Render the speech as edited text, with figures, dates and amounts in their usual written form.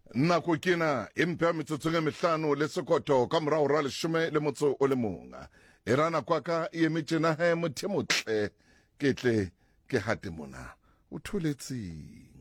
nako kena empha metsotso e mehlano le sekotho ka morao ra leshome le motso o le monga e rana kwaka e emetšena he mothemotle ke tle ke hate mona o thuletseng